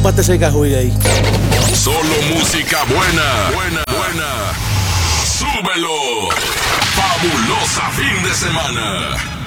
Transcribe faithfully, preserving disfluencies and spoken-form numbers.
zúmbate ese cajuy ahí. Solo música buena, buena, buena. Súbelo. Fabulosa fin de semana.